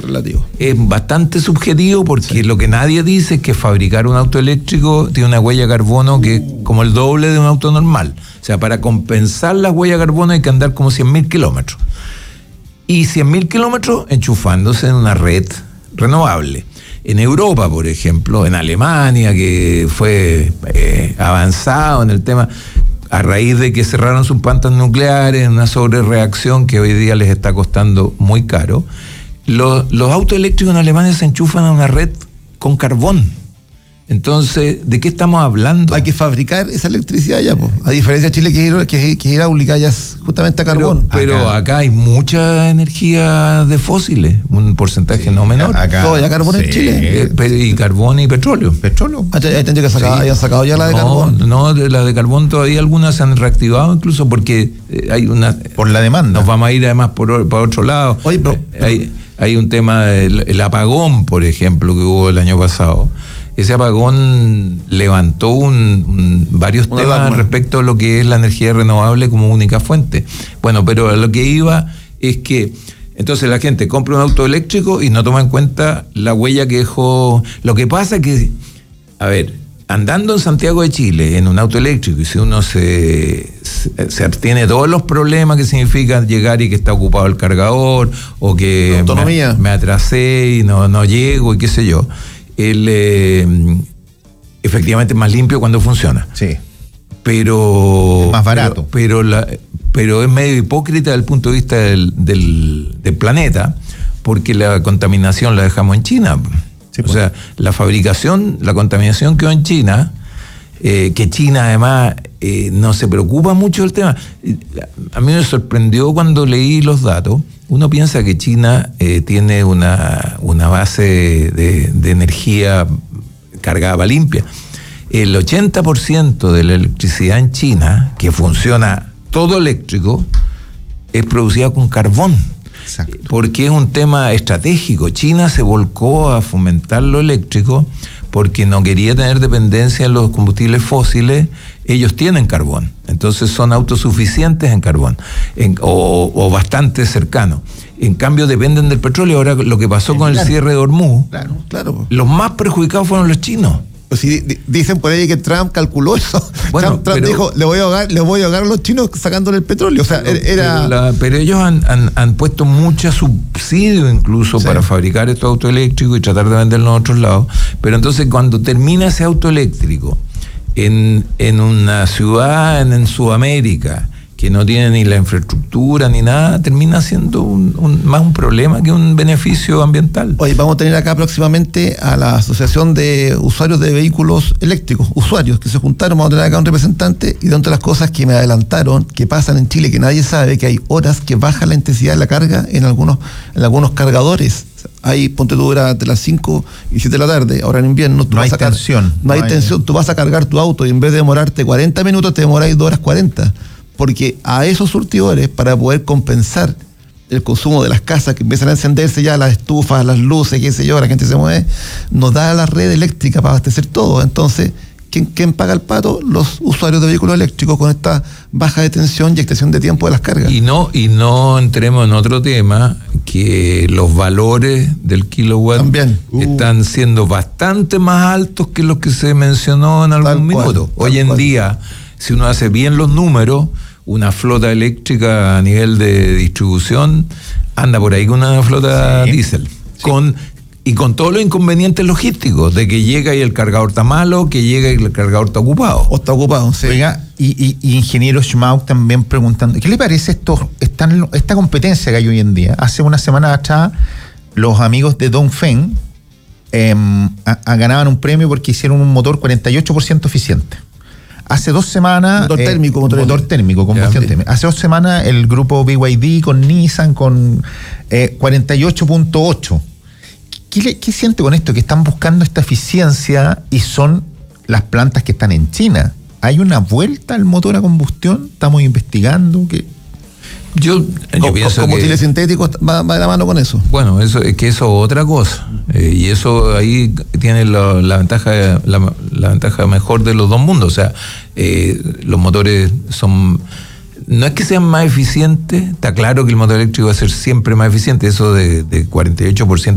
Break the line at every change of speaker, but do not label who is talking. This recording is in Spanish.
relativo.
Es bastante subjetivo porque lo que nadie dice es que fabricar un auto eléctrico tiene una huella de carbono que es como el doble de un auto normal. O sea, para compensar la huella de carbono hay que andar como 100.000 kilómetros. Y 100.000 kilómetros enchufándose en una red renovable. En Europa, por ejemplo, en Alemania, que fue avanzado en el tema, a raíz de que cerraron sus plantas nucleares, en una sobrereacción que hoy día les está costando muy caro, los autos eléctricos en Alemania se enchufan a una red con carbón. Entonces, ¿de qué estamos hablando?
Hay que fabricar esa electricidad ya, pues. A diferencia de Chile, que es hidráulica, ya es justamente a carbón.
Pero acá hay mucha energía de fósiles, un porcentaje no menor.
Todo ya carbón en Chile.
Y carbón y petróleo.
Entendí que hayan sacado ya la de carbón.
No, de la de carbón todavía algunas se han reactivado, incluso porque hay una...
Por la demanda.
Nos vamos a ir además por otro lado.
Oye, pero,
hay un tema, el apagón, por ejemplo, que hubo el año pasado. Ese apagón levantó varios temas respecto a lo que es la energía renovable como única fuente. Bueno, pero a lo que iba es que entonces la gente compra un auto eléctrico y no toma en cuenta la huella que dejó. Lo que pasa es que, a ver, andando en Santiago de Chile en un auto eléctrico, y si uno se abstiene de todos los problemas que significa llegar y que está ocupado el cargador, o que me atrasé y no llego y qué sé yo, efectivamente es más limpio cuando funciona.
Sí.
Pero
es más barato.
Pero es medio hipócrita desde el punto de vista del planeta, porque la contaminación la dejamos en China. Sí, o sea, la contaminación quedó en China, que China además no se preocupa mucho del tema. A mí me sorprendió cuando leí los datos. Uno piensa que China tiene una base de energía cargada para limpia. El 80% de la electricidad en China, que funciona todo eléctrico, es producida con carbón. Exacto. Porque es un tema estratégico. China se volcó a fomentar lo eléctrico porque no quería tener dependencia en los combustibles fósiles. Ellos tienen carbón, entonces son autosuficientes en carbón, o bastante cercanos. En cambio dependen del petróleo. Ahora lo que pasó con el cierre de Hormuz,
claro.
Los más perjudicados fueron los chinos.
Pues si dicen por ahí que Trump calculó eso.
Bueno,
Trump dijo, le voy a ahogar a los chinos sacándole el petróleo. O sea,
pero ellos han puesto mucho subsidio incluso para fabricar estos autos eléctricos y tratar de venderlos en otros lados. Pero entonces cuando termina ese auto eléctrico en una ciudad en Sudamérica que no tiene ni la infraestructura ni nada, termina siendo más un problema que un beneficio ambiental.
Oye, vamos a tener acá próximamente a la Asociación de Usuarios de Vehículos Eléctricos, usuarios que se juntaron. Vamos a tener acá un representante, y de entre las cosas que me adelantaron, que pasan en Chile, que nadie sabe, que hay horas que baja la intensidad de la carga en algunos cargadores. Hay, ponte tú, de las 5 y 7 de la tarde, ahora en invierno.
No hay tensión.
No hay tensión. Tú vas a cargar tu auto y en vez de demorarte 40 minutos, te demoráis 2 horas 40. Porque a esos surtidores, para poder compensar el consumo de las casas que empiezan a encenderse ya, las estufas, las luces, qué sé yo, la gente se mueve, nos da la red eléctrica para abastecer todo. Entonces, ¿quién paga el pato? Los usuarios de vehículos eléctricos, con esta baja de tensión y extensión de tiempo de las cargas.
Y no entremos en otro tema, que los valores del kilowatt
también
están siendo bastante más altos que los que se mencionó en algún minuto. Hoy en día, si uno hace bien los números, una flota eléctrica a nivel de distribución anda por ahí con una flota diésel, con todos los inconvenientes logísticos, de que llega y el cargador está malo, que llega y el cargador está ocupado.
O está ocupado, sí.
Oiga, y ingeniero Schmauk también preguntando, ¿qué le parece esta competencia que hay hoy en día? Hace una semana atrás, los amigos de Dongfeng ganaban un premio porque hicieron un motor 48% eficiente. Hace 2 semanas...
Motor térmico,
combustión térmica. Hace 2 semanas el grupo BYD con Nissan con 48.8. ¿Qué siente con esto? Que están buscando esta eficiencia y son las plantas que están en China. ¿Hay una vuelta al motor a combustión? ¿Estamos investigando?
Yo pienso
combustible sintético va de la mano con eso.
Bueno, eso es otra cosa. Y eso ahí tiene la ventaja mejor de los dos mundos. O sea, los motores son... No es que sean más eficientes, está claro que el motor eléctrico va a ser siempre más eficiente, eso de 48%